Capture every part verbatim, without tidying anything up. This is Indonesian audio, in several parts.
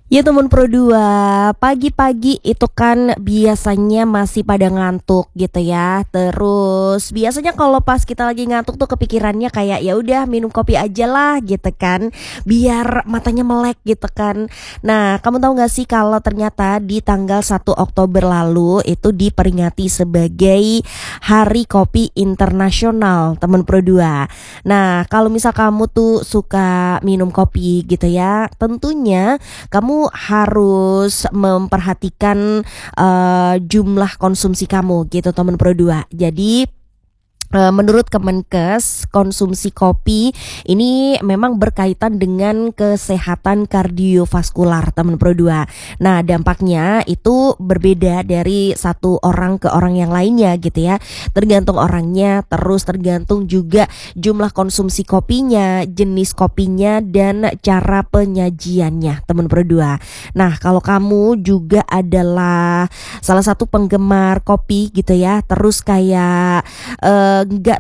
Ya teman Pro dua, pagi-pagi itu kan biasanya masih pada ngantuk gitu ya. Terus biasanya kalau pas kita lagi ngantuk tuh kepikirannya kayak ya udah minum kopi aja lah gitu kan, biar matanya melek gitu kan. Nah, kamu tahu nggak sih kalau ternyata di tanggal satu Oktober lalu itu diperingati sebagai Hari Kopi Internasional teman Pro dua. Nah, kalau misal kamu tuh suka minum kopi gitu ya, tentunya kamu harus memperhatikan uh, jumlah konsumsi kamu gitu teman Pro dua. Jadi Uh, menurut Kemenkes, konsumsi kopi ini memang berkaitan dengan kesehatan kardiovaskular teman Pro dua. Nah, dampaknya itu berbeda dari satu orang ke orang yang lainnya gitu ya. Tergantung orangnya, terus tergantung juga jumlah konsumsi kopinya, jenis kopinya, dan cara penyajiannya teman Pro dua. Nah, kalau kamu juga adalah salah satu penggemar kopi gitu ya, terus kayak uh, nggak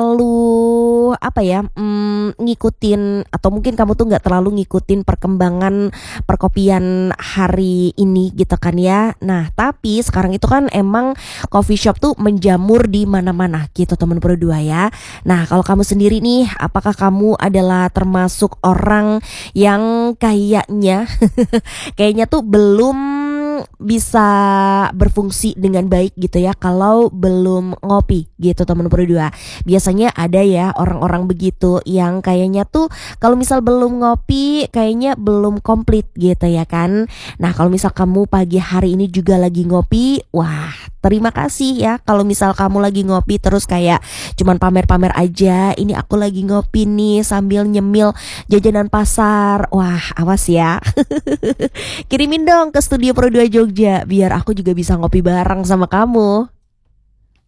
terlalu apa ya mm, ngikutin, atau mungkin kamu tuh nggak terlalu ngikutin perkembangan perkopian hari ini gitu kan ya. Nah, tapi sekarang itu kan emang coffee shop tuh menjamur di mana-mana gitu teman Pro dua ya. Nah, kalau kamu sendiri nih, apakah kamu adalah termasuk orang yang kayaknya kayaknya tuh belum bisa berfungsi dengan baik gitu ya kalau belum ngopi gitu teman Pro dua. Biasanya ada ya orang-orang begitu yang kayaknya tuh kalau misal belum ngopi kayaknya belum komplit gitu ya kan. Nah, kalau misal kamu pagi hari ini juga lagi ngopi, wah terima kasih ya. Kalau misal kamu lagi ngopi terus kayak cuman pamer-pamer aja, ini aku lagi ngopi nih sambil nyemil jajanan pasar, wah awas ya. Kirimin dong ke Studio Pro dua Jogja biar aku juga bisa ngopi bareng sama kamu.